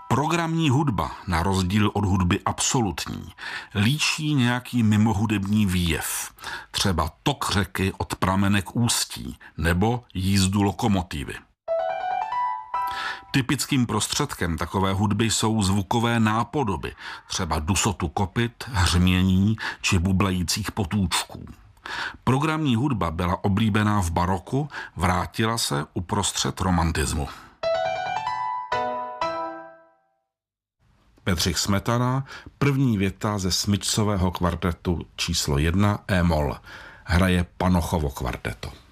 Programní hudba, na rozdíl od hudby absolutní, líčí nějaký mimohudební výjev, třeba tok řeky od pramenek ústí nebo jízdu lokomotivy. Typickým prostředkem takové hudby jsou zvukové nápodoby, třeba dusotu kopyt, hřmění či bublajících potůčků. Programní hudba byla oblíbená v baroku, vrátila se uprostřed romantismu. Bedřich Smetana, první věta ze Smyčcového kvartetu číslo 1 E-moll. Hraje Panochovo kvarteto.